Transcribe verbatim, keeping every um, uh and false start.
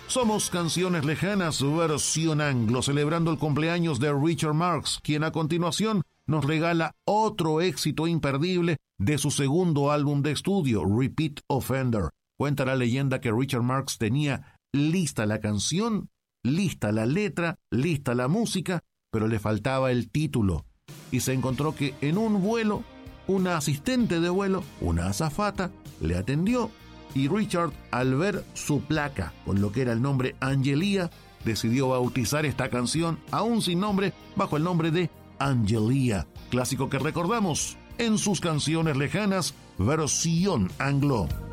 Somos Canciones Lejanas, versión anglo, celebrando el cumpleaños de Richard Marx, quien a continuación nos regala otro éxito imperdible de su segundo álbum de estudio, Repeat Offender. Cuenta la leyenda que Richard Marx tenía lista la canción, lista la letra, lista la música, pero le faltaba el título. Y se encontró que en un vuelo, una asistente de vuelo, una azafata, le atendió. Y Richard, al ver su placa con lo que era el nombre Angelia, decidió bautizar esta canción, aún sin nombre, bajo el nombre de Angelia, clásico que recordamos en sus Canciones Lejanas, versión anglo.